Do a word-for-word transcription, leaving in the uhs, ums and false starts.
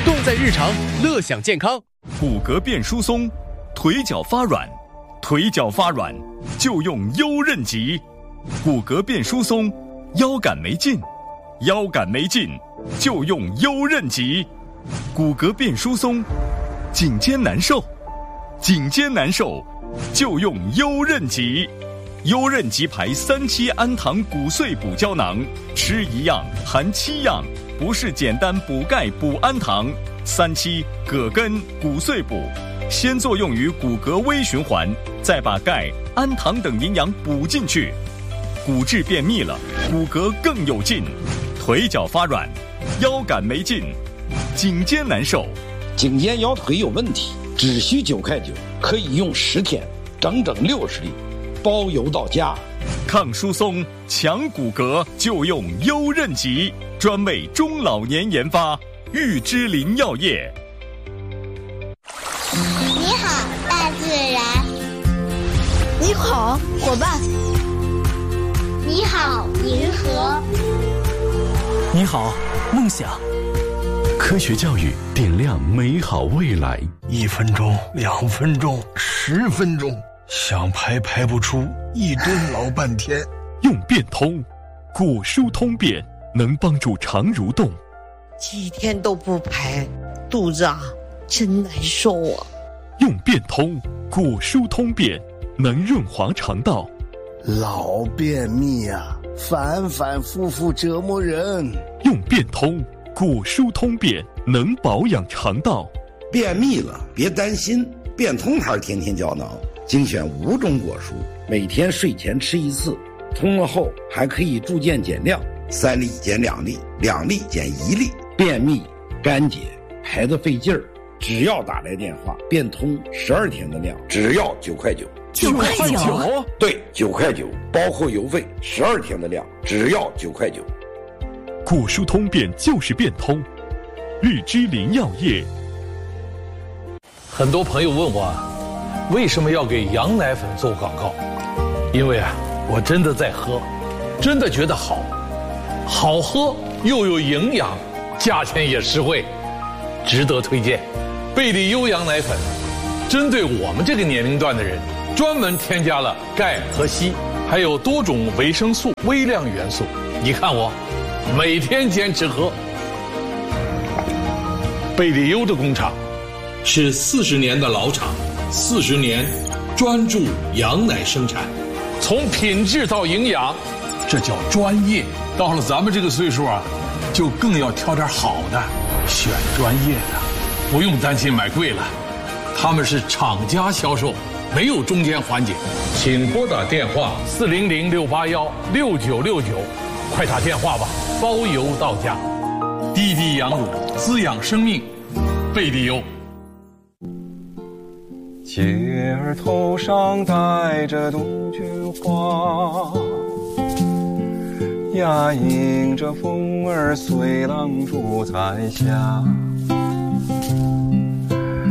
动在日常，乐享健康。 骨骼变疏松，腿脚发软，腿脚发软就用优韧极。骨骼变疏松，腰杆没劲，腰杆没劲就用优韧极。骨骼变疏松，颈肩难受，颈肩难受就用优韧极。优韧极牌三七氨糖骨碎补胶囊，吃一样含七样，不是简单补钙补氨糖。三七葛根骨碎补，先作用于骨骼微循环，再把钙、氨糖等营养补进去，骨质变密了，骨骼更有劲。腿脚发软，腰杆没劲，颈肩难受， 颈肩腰腿有问题，只需九块九，可以用十天，整整六十粒，包邮到家。 抗疏松强骨骼就用优韧极，专为中老年研发，玉芝林药业。 你好，大自然。 你好，伙伴。 你好，银河。 你好，梦想。 科学教育点亮美好未来。 一分钟，两分钟，十分钟，想排排不出，一蹲老半天。 用变通，骨疏通便，能帮助肠蠕动。 几天都不排，肚子啊真难受啊。 用变通，骨疏通便，能润滑肠道。 老便秘啊，反反复复折磨人。 用变通，骨疏通便，能保养肠道。 便秘了别担心，变通牌天天胶囊精选五种果蔬，每天睡前吃一次，通了后还可以逐渐减量，三粒减两粒，两粒减一粒。便秘、干结、排得费劲儿，只要打来电话，变通十二天的量，只要九块九。 九块九？ 对，九块九，包括邮费，十二天的量，只要九块九。 骨疏通便就是变通，玉芝林药业。 很多朋友问我，为什么要给羊奶粉做广告？因为啊，我真的在喝，真的觉得好，好喝又有营养，价钱也实惠，值得推荐。贝利优羊奶粉，针对我们这个年龄段的人，专门添加了钙和硒，还有多种维生素、微量元素。你看我，每天坚持喝。贝利优的工厂是四十年的老厂，四十年专注羊奶生产，从品质到营养，这叫专业。到了咱们这个岁数啊，就更要挑点好的，选专业的，不用担心买贵了。他们是厂家销售，没有中间环节。请拨打电话四零零六八幺六九六九，快打电话吧，包邮到家。滴滴羊乳，滋养生命，贝利优。 姐儿头上戴着杜鹃花，呀迎着风儿随浪住彩霞。